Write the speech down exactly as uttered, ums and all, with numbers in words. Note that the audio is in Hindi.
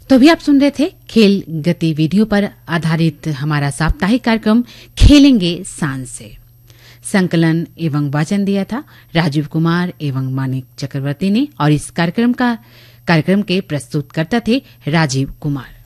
तो अभी आप सुन रहे थे खेल गतिविधियों पर आधारित हमारा साप्ताहिक कार्यक्रम खेलेंगे सांझ से। संकलन एवं वाचन दिया था राजीव कुमार एवं मानिक चक्रवर्ती ने और इस कार्यक्रम का कार्यक्रम के प्रस्तुतकर्ता थे राजीव कुमार।